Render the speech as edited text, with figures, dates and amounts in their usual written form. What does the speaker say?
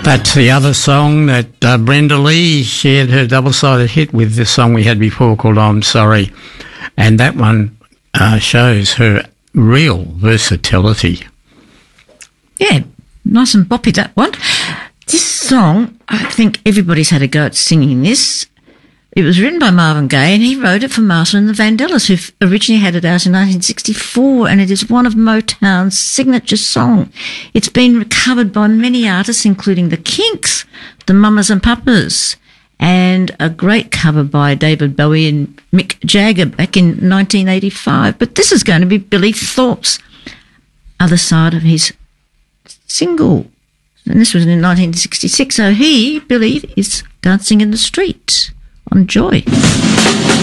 That's the other song that Brenda Lee shared her double-sided hit with, the song we had before called I'm Sorry. And that one shows her real versatility. Yeah, nice and boppy, that one. This song, I think everybody's had a go at singing this. It was written by Marvin Gaye, and he wrote it for Marshall and the Vandellas, who originally had it out in 1964, and it is one of Motown's signature songs. It's been recovered by many artists, including the Kinks, the Mamas and Papas, and a great cover by David Bowie and Mick Jagger back in 1985. But this is going to be Billy Thorpe's other side of his single. And this was in 1966. So Billy, is dancing in the street on Joy.